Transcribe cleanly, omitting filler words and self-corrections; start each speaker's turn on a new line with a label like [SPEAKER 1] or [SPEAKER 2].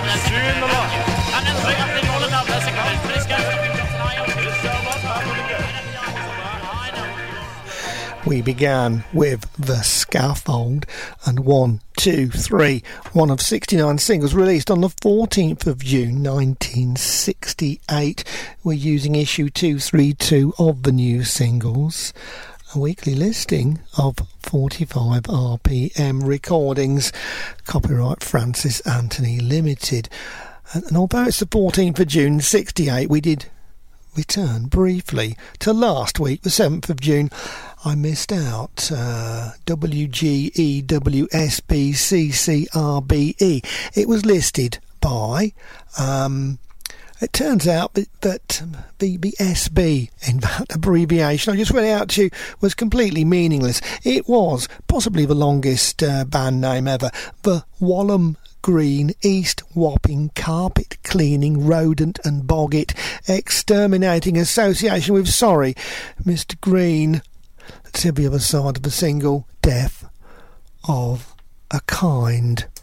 [SPEAKER 1] We began with The Scaffold and 1, 2, 3, one of 69 singles released on the 14th of June 1968. We're using issue 232 of the new singles, a weekly listing of 45 RPM recordings, copyright Francis Anthony Limited. And although it's the 14th of June 68, we did return briefly to last week, the 7th of June. I missed out WGEWSBCCRBE. It was listed by it turns out that the SB, in that abbreviation I just read out to you, was completely meaningless. It was possibly the longest band name ever, the Walham Green East Wapping Carpet Cleaning Rodent and Boggit Exterminating Association with, sorry, Mr. Green. Let's see the other side of the single, Death of a Kind.